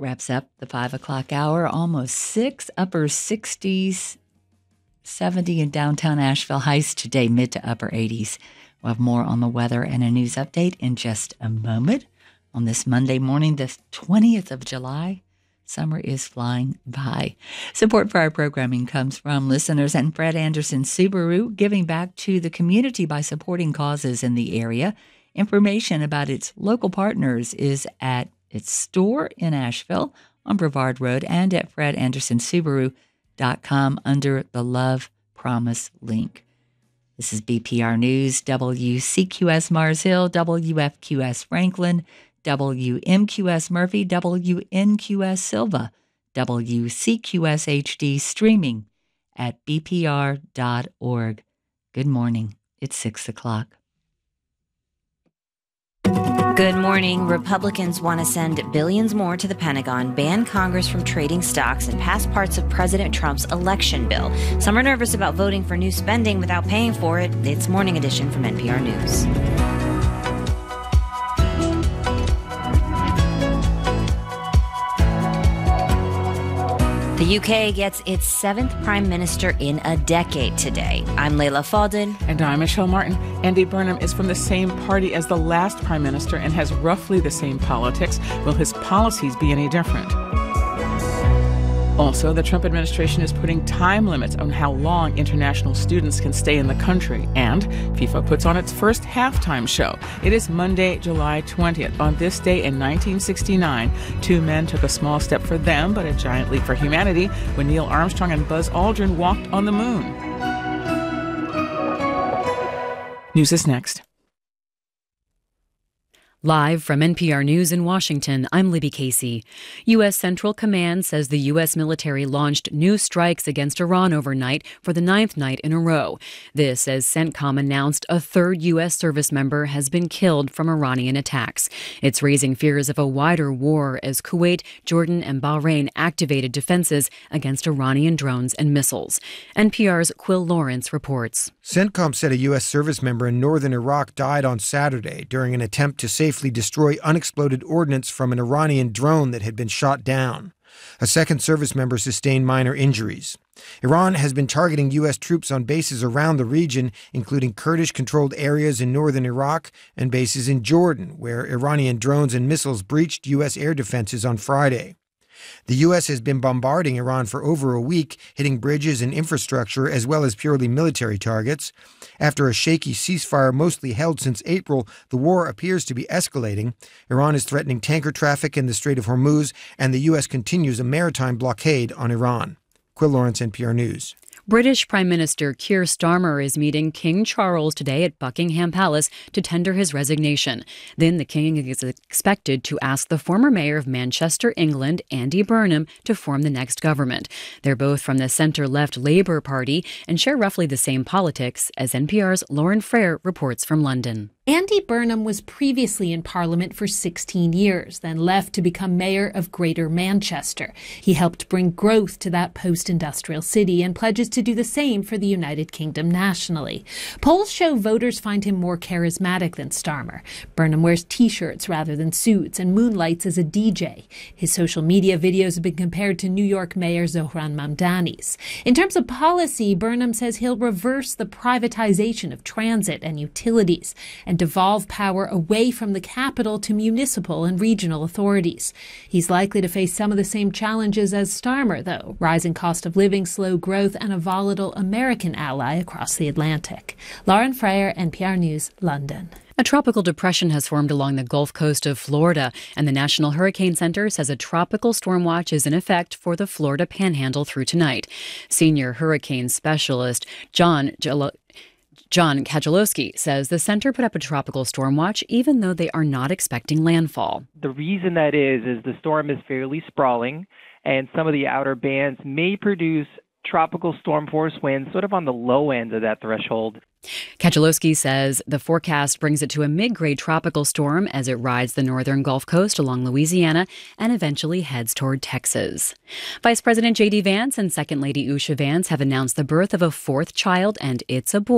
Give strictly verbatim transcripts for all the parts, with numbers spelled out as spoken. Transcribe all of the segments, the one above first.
wraps up the five o'clock hour, almost six, upper sixties, seventy in downtown Asheville, highs today, mid to upper eighties. We'll have more on the weather and a news update in just a moment. On this Monday morning, the twentieth of July, summer is flying by. Support for our programming comes from listeners and Fred Anderson Subaru, giving back to the community by supporting causes in the area. Information about its local partners is at its store in Asheville on Brevard Road and at fred anderson subaru dot com under the Love Promise link. This is B P R News, W C Q S Mars Hill, W F Q S Franklin, W M Q S Murphy, W N Q S Silva, W C Q S H D, streaming at b p r dot org. Good morning. It's six o'clock. Good morning. Republicans want to send billions more to the Pentagon, ban Congress from trading stocks, and pass parts of President Trump's election bill. Some are nervous about voting for new spending without paying for it. It's Morning Edition from N P R News. The U K gets its seventh prime minister in a decade today. I'm Layla Fadel. And I'm Michelle Martin. Andy Burnham is from the same party as the last prime minister and has roughly the same politics. Will his policies be any different? Also, the Trump administration is putting time limits on how long international students can stay in the country. And FIFA puts on its first halftime show. It is Monday, July twentieth. On this day in nineteen sixty-nine, two men took a small step for them, but a giant leap for humanity when Neil Armstrong and Buzz Aldrin walked on the moon. News is next. Live from N P R News in Washington, I'm Libby Casey. U S. Central Command says the U S military launched new strikes against Iran overnight for the ninth night in a row. This as CENTCOM announced a third U S service member has been killed from Iranian attacks. It's raising fears of a wider war as Kuwait, Jordan, and Bahrain activated defenses against Iranian drones and missiles. N P R's Quill Lawrence reports. CENTCOM said a U S service member in northern Iraq died on Saturday during an attempt to safely destroy unexploded ordnance from an Iranian drone that had been shot down. A second service member sustained minor injuries. Iran has been targeting U S troops on bases around the region, including Kurdish-controlled areas in northern Iraq and bases in Jordan, where Iranian drones and missiles breached U S air defenses on Friday. The U S has been bombarding Iran for over a week, hitting bridges and infrastructure as well as purely military targets. After a shaky ceasefire mostly held since April, the war appears to be escalating. Iran is threatening tanker traffic in the Strait of Hormuz, and the U S continues a maritime blockade on Iran. Quill Lawrence, N P R News. British Prime Minister Keir Starmer is meeting King Charles today at Buckingham Palace to tender his resignation. Then the King is expected to ask the former mayor of Manchester, England, Andy Burnham, to form the next government. They're both from the centre-left Labour Party and share roughly the same politics, as N P R's Lauren Frere reports from London. Andy Burnham was previously in Parliament for sixteen years, then left to become mayor of Greater Manchester. He helped bring growth to that post-industrial city and pledges to do the same for the United Kingdom nationally. Polls show voters find him more charismatic than Starmer. Burnham wears T-shirts rather than suits and moonlights as a D J. His social media videos have been compared to New York Mayor Zohran Mamdani's. In terms of policy, Burnham says he'll reverse the privatization of transit and utilities and devolve power away from the capital to municipal and regional authorities. He's likely to face some of the same challenges as Starmer, though: rising cost of living, slow growth, and a volatile American ally across the Atlantic. Lauren Frere, N P R News, London. A tropical depression has formed along the Gulf Coast of Florida, and the National Hurricane Center says a tropical storm watch is in effect for the Florida Panhandle through tonight. Senior hurricane specialist John Gelo- John Kajalowski says the center put up a tropical storm watch even though they are not expecting landfall. The reason that is, is the storm is fairly sprawling, and some of the outer bands may produce tropical storm force winds sort of on the low end of that threshold. Kajalowski says the forecast brings it to a mid-grade tropical storm as it rides the northern Gulf Coast along Louisiana and eventually heads toward Texas. Vice President J D. Vance and Second Lady Usha Vance have announced the birth of a fourth child, and it's a boy, Alec Neil Vance. This is N P R.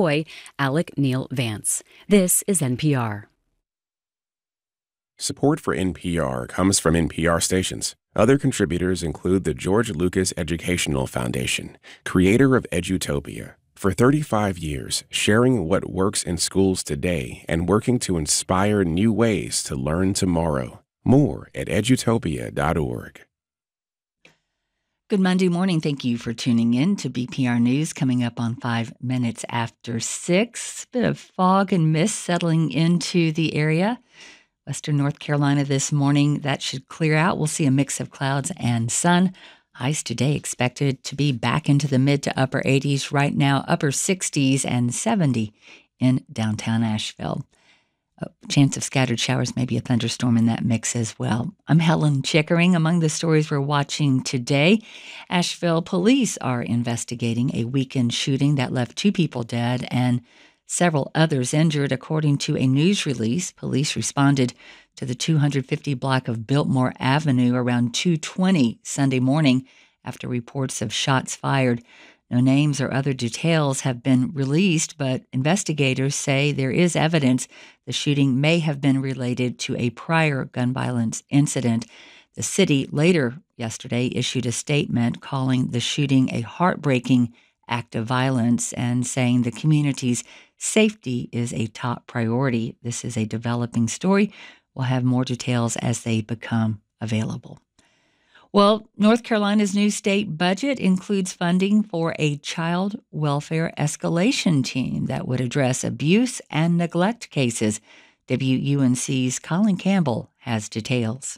Support for N P R comes from N P R stations. Other contributors include the George Lucas Educational Foundation, creator of Edutopia. For thirty-five years, sharing what works in schools today and working to inspire new ways to learn tomorrow. More at edutopia dot org. Good Monday morning. Thank you for tuning in to B P R News. Coming up on five minutes after six. Bit of fog and mist settling into the area. Western North Carolina this morning. That should clear out. We'll see a mix of clouds and sun. Highs today expected to be back into the mid to upper eighties. Right now, upper sixties and seventy in downtown Asheville. A chance of scattered showers, maybe a thunderstorm in that mix as well. I'm Helen Chickering. Among the stories we're watching today, Asheville police are investigating a weekend shooting that left two people dead and several others injured. According to a news release, police responded to the two hundred fifty block of Biltmore Avenue around two twenty Sunday morning after reports of shots fired. No names or other details have been released, but investigators say there is evidence the shooting may have been related to a prior gun violence incident. The city later yesterday issued a statement calling the shooting a heartbreaking act of violence and saying the community's safety is a top priority. This is a developing story. We'll have more details as they become available. Well, North Carolina's new state budget includes funding for a child welfare escalation team that would address abuse and neglect cases. W U N C's Colin Campbell has details.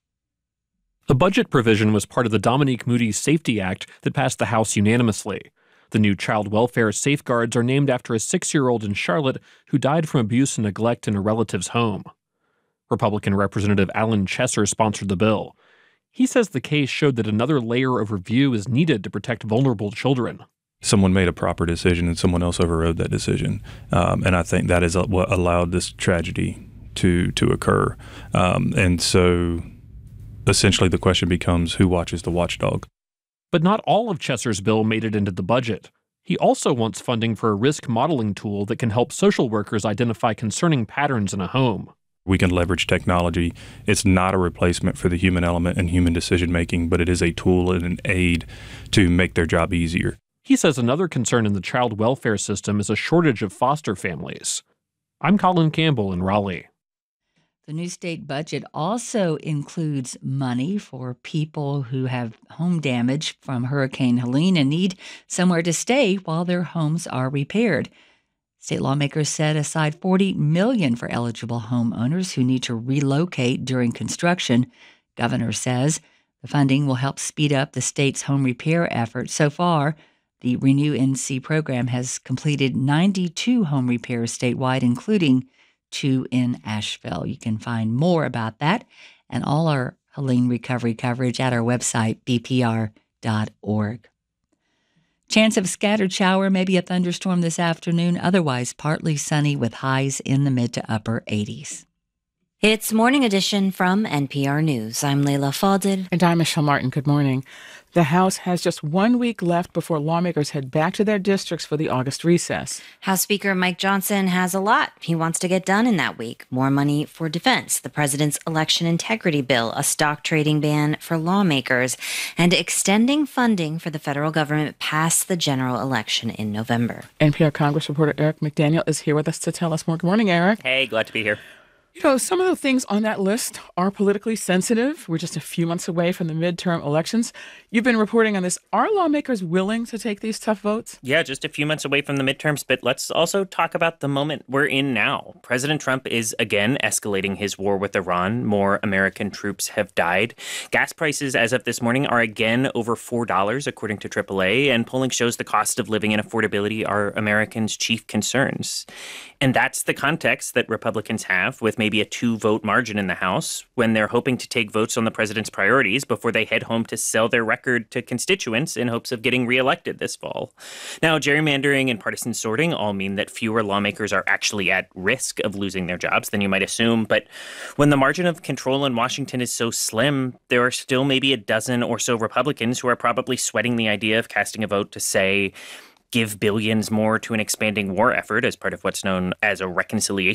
The budget provision was part of the Dominique Moody Safety Act that passed the House unanimously. The new child welfare safeguards are named after a six-year-old in Charlotte who died from abuse and neglect in a relative's home. Republican Representative Alan Chesser sponsored the bill. He says the case showed that another layer of review is needed to protect vulnerable children. Someone made a proper decision and someone else overrode that decision. Um, and I think that is what allowed this tragedy to to occur. Um, and so essentially the question becomes, who watches the watchdog? But not all of Chesser's bill made it into the budget. He also wants funding for a risk modeling tool that can help social workers identify concerning patterns in a home. We can leverage technology. It's not a replacement for the human element and human decision-making, but it is a tool and an aid to make their job easier. He says another concern in the child welfare system is a shortage of foster families. I'm Colin Campbell in Raleigh. The new state budget also includes money for people who have home damage from Hurricane Helene and need somewhere to stay while their homes are repaired. State lawmakers set aside forty million dollars for eligible homeowners who need to relocate during construction. Governor says the funding will help speed up the state's home repair effort. So far, the Renew N C program has completed ninety-two home repairs statewide, including two in Asheville. You can find more about that and all our Helene recovery coverage at our website, b p r dot org. Chance of scattered shower, maybe a thunderstorm this afternoon. Otherwise, partly sunny with highs in the mid to upper eighties. It's Morning Edition from N P R News. I'm Layla Fadil. And I'm Michelle Martin. Good morning. The House has just one week left before lawmakers head back to their districts for the August recess. House Speaker Mike Johnson has a lot he wants to get done in that week. More money for defense, the president's election integrity bill, a stock trading ban for lawmakers, and extending funding for the federal government past the general election in November. N P R Congress reporter Eric McDaniel is here with us to tell us more. Good morning, Eric. Hey, glad to be here. You know, some of the things on that list are politically sensitive. We're just a few months away from the midterm elections. You've been reporting on this. Are lawmakers willing to take these tough votes? Yeah, just a few months away from the midterms, but let's also talk about the moment we're in now. President Trump is again escalating his war with Iran. More American troops have died. Gas prices as of this morning are again over four dollars, according to triple A, and polling shows the cost of living and affordability are Americans' chief concerns. And that's the context that Republicans have with maybe a two-vote margin in the House when they're hoping to take votes on the president's priorities before they head home to sell their record to constituents in hopes of getting reelected this fall. Now, gerrymandering and partisan sorting all mean that fewer lawmakers are actually at risk of losing their jobs than you might assume. But when the margin of control in Washington is so slim, there are still maybe a dozen or so Republicans who are probably sweating the idea of casting a vote to say, give billions more to an expanding war effort as part of what's known as a reconciliation